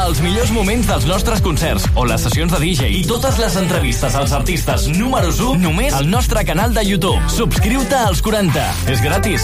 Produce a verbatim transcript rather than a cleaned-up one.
els millors moments dels nostres concerts o les sessions de D J i totes les entrevistes als artistes números u només al nostre canal de YouTube. Subscriu-te als quaranta. És gratis.